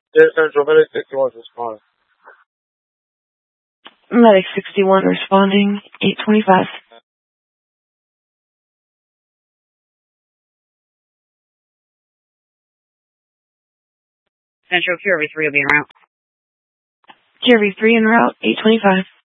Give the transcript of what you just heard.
Yes, Central Medic 61 responding. Medic 61 responding, 825. Central QRV3 will be en route. QRV3 en route, 825.